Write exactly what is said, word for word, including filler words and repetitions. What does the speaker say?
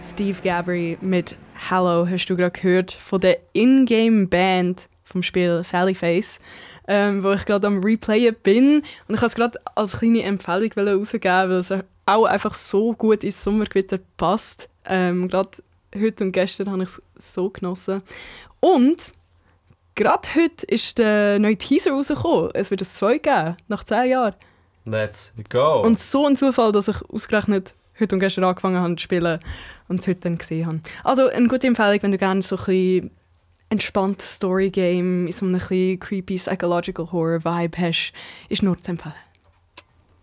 Steve Gabry mit «Hello» hast du gerade gehört, von der Ingame-Band vom Spiel Sallyface, ähm, wo ich gerade am Replayen bin. Und ich wollte es gerade als kleine Empfehlung rausgeben, weil es auch einfach so gut ins Sommergewitter passt. Ähm, gerade heute und gestern habe ich es so genossen. Und gerade heute ist der neue Teaser rausgekommen. Es wird ein zwei geben, nach zehn Jahren. Let's go! Und so ein Zufall, dass ich ausgerechnet heute und gestern angefangen habe zu spielen und es heute dann gesehen habe. Also eine gute Empfehlung, wenn du gerne so ein bisschen entspanntes Story-Game in so einem ein bisschen creepy Psychological Horror-Vibe hast, ist nur zu empfehlen.